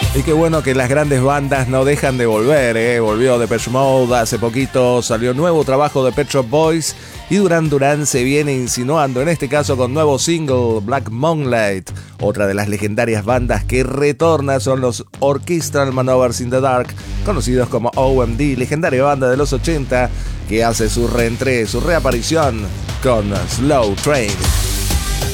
Y qué bueno que las grandes bandas no dejan de volver, ¿eh? Volvió Depeche Mode hace poquito, salió nuevo trabajo de Pet Shop Boys y Duran Duran se viene insinuando, en este caso con nuevo single Black Moonlight. Otra de las legendarias bandas que retorna son los Orchestral Maneuvers in the Dark, conocidos como OMD, legendaria banda de los 80 que hace su reaparición con Slow Train.